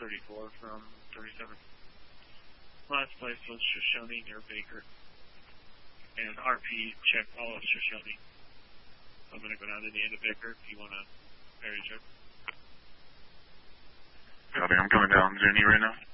34 from 37. Last place was Shoshone near Baker. And RP checked all of Shoshone. So I'm going to go down to the end of Baker if you want to area check. Copy, I'm coming down Zuni right now.